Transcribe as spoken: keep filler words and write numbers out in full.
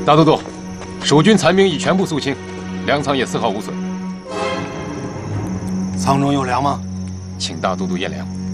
大都督，蜀军残兵已全部肃清，粮仓也丝毫无损。 仓中有粮吗？ 请大都督验粮。